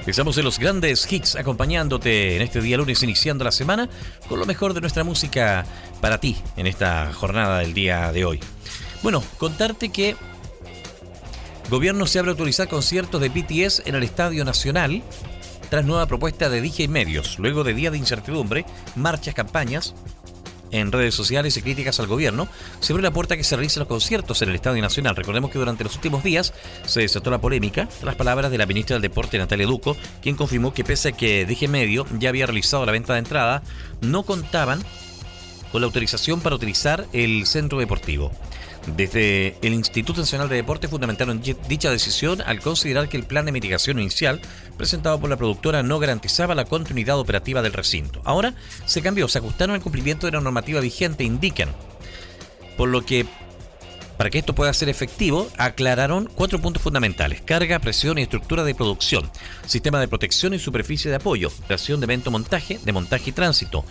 Estamos en los grandes hits acompañándote en este día lunes, iniciando la semana con lo mejor de nuestra música para ti en esta jornada del día de hoy. Bueno, contarte que gobierno se abre a autorizar conciertos de BTS en el Estadio Nacional tras nueva propuesta de DJ Medios, luego de días de incertidumbre, marchas, campañas en redes sociales y críticas al gobierno. Se abrió la puerta a que se realicen los conciertos en el Estadio Nacional. Recordemos que durante los últimos días se desató la polémica tras las palabras de la ministra del Deporte, Natalia Duco, quien confirmó que pese a que DJ Medio ya había realizado la venta de entrada, no contaban con la autorización para utilizar el centro deportivo. Desde el Instituto Nacional de Deporte fundamentaron dicha decisión al considerar que el plan de mitigación inicial presentado por la productora no garantizaba la continuidad operativa del recinto. Ahora se cambió, se ajustaron al cumplimiento de la normativa vigente, indican. Por lo que, para que esto pueda ser efectivo, aclararon 4 puntos fundamentales: carga, presión y estructura de producción, sistema de protección y superficie de apoyo, operación de evento montaje y tránsito,